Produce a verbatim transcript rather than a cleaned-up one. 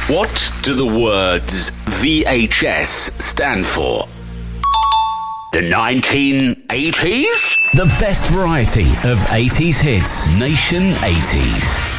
What do the words V H S stand for? The nineteen eighties? The best variety of eighties hits. Nation eighties.